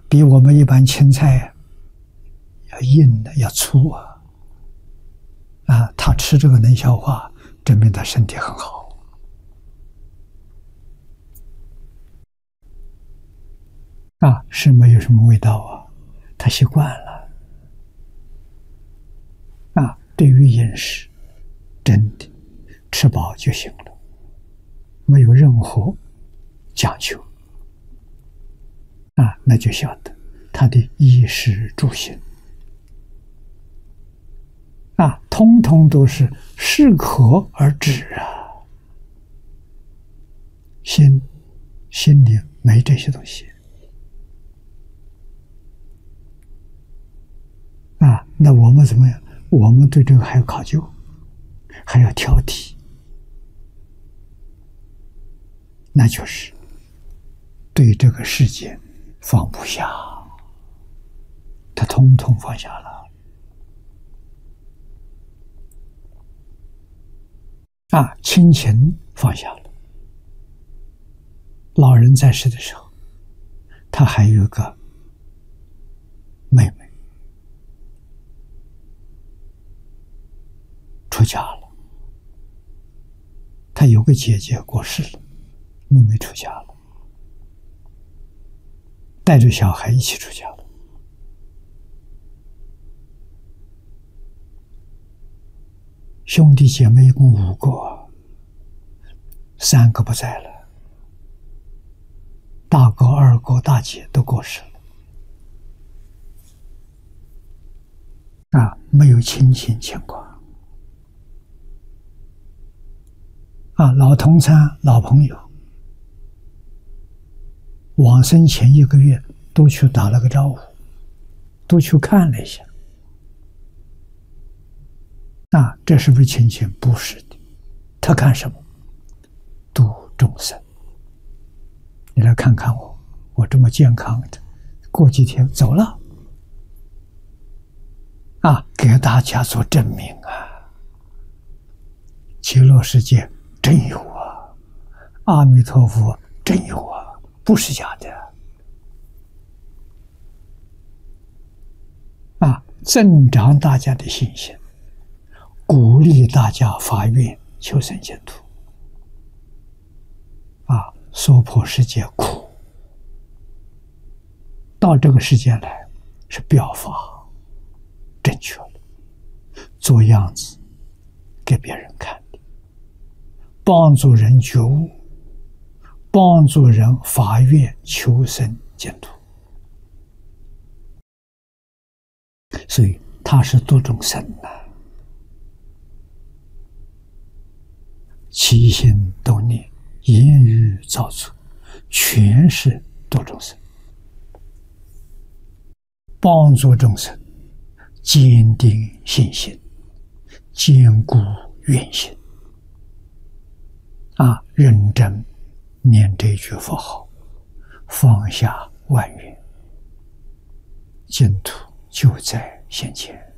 比我们一般青菜要硬的，要粗啊！他吃这个能消化，证明他身体很好。是没有什么味道啊，他习惯了。对于饮食，真的吃饱就行了，没有任何讲究。那就晓得他的衣食住行通通都是适可而止啊。心里没这些东西那我们怎么样？我们对这个还要考究，还要挑剔，那就是对这个世界放不下，他统统放下了亲情放下了。老人在世的时候，他还有一个妹妹出家了，他有个姐姐过世了，妹妹出家了，带着小孩一起出家了。兄弟姐妹一共5个，3个不在了，大哥、二哥、大姐都过世了没有亲情牵挂老同参、老朋友，往生前1个月都去打了个招呼，都去看了一下这是不是亲情？不是的。他看什么？度众生。你来看看我这么健康的，过几天走了给大家做证明极乐世界真有阿弥陀佛真有不是假的增长大家的信心，鼓励大家发愿求生净土娑婆世界苦，到这个世界来是表法正确了，做样子给别人看的，帮助人觉悟，帮助人发愿求生净土。所以他是度众生起心动念、言语造作，全是度众生，帮助众生坚定信心，坚固愿心认真念这句佛号，放下万缘，净土就在现前。